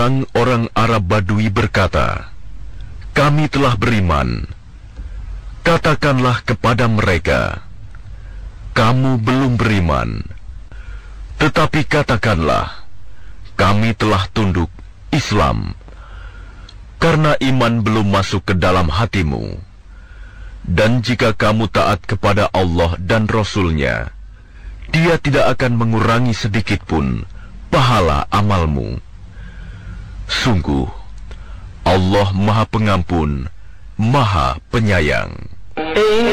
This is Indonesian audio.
Orang-orang Arab Badui berkata, "Kami telah beriman." Katakanlah kepada mereka, "Kamu belum beriman." Tetapi katakanlah, "Kami telah tunduk Islam," karena iman belum masuk ke dalam hatimu. Dan jika kamu taat kepada Allah dan Rasul-Nya, Dia tidak akan mengurangi sedikitpun pahala amalmu. Sungguh, Allah Maha Pengampun, Maha Penyayang.